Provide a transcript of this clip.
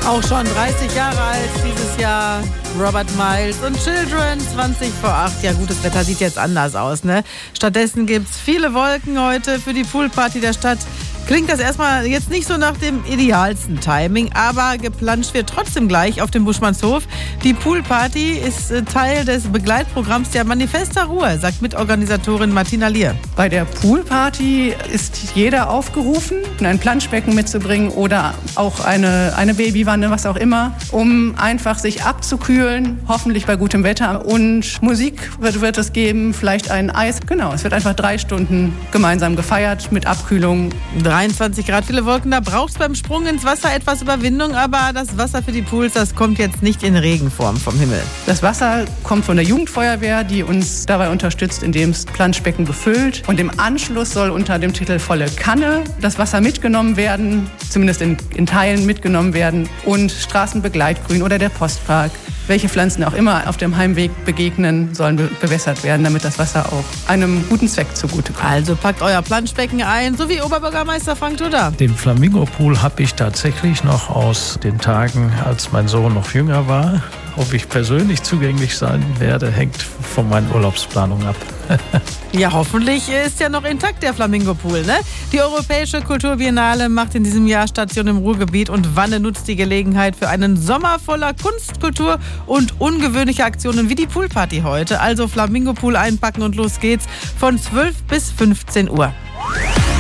Auch schon 30 Jahre alt dieses Jahr, Robert Miles und Children 20 vor 8. Ja gut, das Wetter sieht jetzt anders aus, ne? Stattdessen gibt's viele Wolken heute für die Poolparty der Stadt. Klingt das erstmal jetzt nicht so nach dem idealsten Timing, aber geplanscht wird trotzdem gleich auf dem Buschmannshof. Die Poolparty ist Teil des Begleitprogramms der Manifesta Ruhr, sagt Mitorganisatorin Martina Lier. Bei der Poolparty ist jeder aufgerufen, ein Planschbecken mitzubringen oder auch eine Babywanne, was auch immer, um einfach sich abzukühlen, hoffentlich bei gutem Wetter. Und Musik wird es geben, vielleicht ein Eis. Genau, es wird einfach 3 Stunden gemeinsam gefeiert mit Abkühlung. 23 Grad, viele Wolken, da braucht es beim Sprung ins Wasser etwas Überwindung, aber das Wasser für die Pools, das kommt jetzt nicht in Regenform vom Himmel. Das Wasser kommt von der Jugendfeuerwehr, die uns dabei unterstützt, indem es Planschbecken befüllt. Und im Anschluss soll unter dem Titel Volle Kanne das Wasser mitgenommen werden, zumindest in Teilen mitgenommen werden, und Straßenbegleitgrün oder der Postpark, welche Pflanzen auch immer auf dem Heimweg begegnen, sollen bewässert werden, damit das Wasser auch einem guten Zweck zugutekommt. Also packt euer Planschbecken ein, so wie Oberbürgermeister Frank Tudor. Den Flamingo-Pool habe ich tatsächlich noch aus den Tagen, als mein Sohn noch jünger war. Ob ich persönlich zugänglich sein werde, hängt von meinen Urlaubsplanungen ab. Ja, hoffentlich ist ja noch intakt der Flamingo-Pool, ne? Die Europäische Kulturbiennale macht in diesem Jahr Station im Ruhrgebiet und Wanne nutzt die Gelegenheit für einen Sommer voller Kunst, Kultur und ungewöhnliche Aktionen wie die Poolparty heute. Also Flamingo-Pool einpacken und los geht's von 12 bis 15 Uhr.